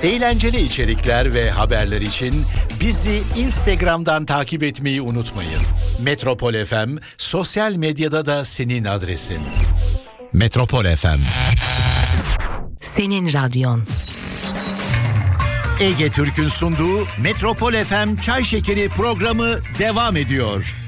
Eğlenceli içerikler ve haberler için bizi Instagram'dan takip etmeyi unutmayın. Metropol FM sosyal medyada da senin adresin. Metropol FM. Senin radyon. Ege Türk'ün sunduğu Metropol FM Çay Şekeri programı devam ediyor.